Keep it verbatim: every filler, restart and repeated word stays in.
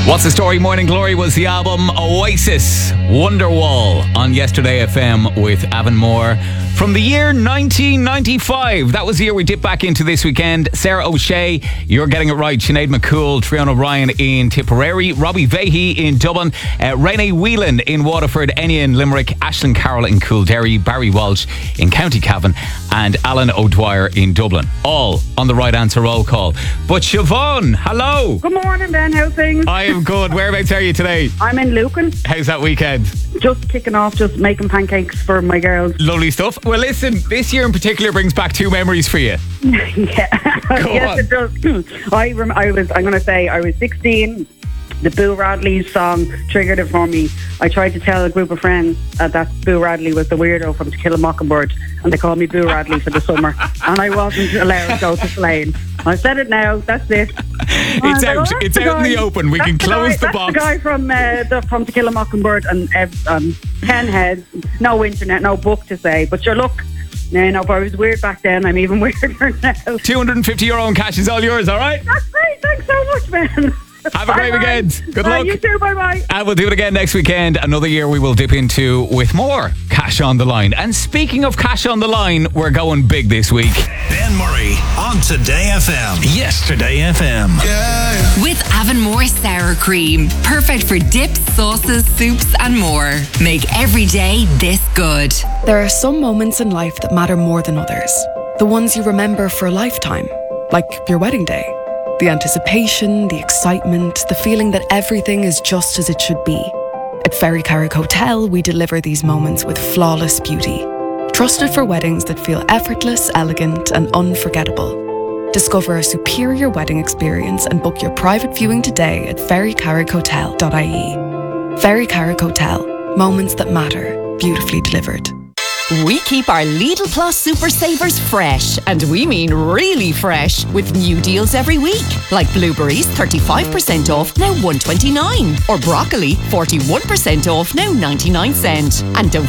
What's the Story? Morning Glory was the album Oasis, Wonderwall on Yesterday F M with Avon Moore. From the year nineteen ninety-five, that was the year we dipped back into this weekend. Sarah O'Shea, you're getting it right. Sinead McCool, Triona O'Brien in Tipperary, Robbie Vahey in Dublin, uh, Renee Whelan in Waterford, Enya in Limerick, Aisling Carroll in Coolderry, Barry Walsh in County Cavan, and Alan O'Dwyer in Dublin. All on the right answer roll call. But Siobhan, hello. Good morning, Ben. How's things? I am good. Whereabouts are you today? I'm in Lucan. How's that weekend? Just kicking off, just making pancakes for my girls. Lovely stuff. Well, listen, this year in particular brings back two memories for you. Yeah. Go yes, on. it does. I, rem- I was, I'm going to say, I was sixteen. The Boo Radley song triggered it for me. I tried to tell a group of friends uh, that Boo Radley was the weirdo from To Kill a Mockingbird, and they called me Boo Radley for the summer, and I wasn't allowed to go to Slane. I said it now, that's it. It's out, like, oh, it's the out in the open. We that's can close the, the guy, box. That's the guy from, uh, the, from To Kill a Mockingbird, and uh, um, ten heads, no internet, no book to say, but sure, look, you know, if I was weird back then, I'm even weirder now. two hundred fifty euro in cash is all yours, all right? That's great, thanks so much, man. Have a great Bye-bye. weekend. Good Uh, luck. you too, bye-bye. And we'll do it again next weekend. Another year we will dip into with more cash on the line. And speaking of cash on the line, we're going big this week. Ben Murray on Today F M. Yesterday F M. Yeah. With Avon Moore Sour Cream. Perfect for dips, sauces, soups and more. Make every day this good. There are some moments in life that matter more than others. The ones you remember for a lifetime. Like your wedding day. The anticipation, the excitement, the feeling that everything is just as it should be. At Ferry Carrick Hotel, we deliver these moments with flawless beauty. Trusted for weddings that feel effortless, elegant and unforgettable. Discover a superior wedding experience and book your private viewing today at ferry carrick hotel dot I E. Ferry Carrick Hotel. Moments that matter. Beautifully delivered. We keep our Lidl Plus Super Savers fresh, and we mean really fresh, with new deals every week. Like blueberries, thirty-five percent off, now one twenty-nine. Or broccoli, forty-one percent off, now ninety-nine cent. And don't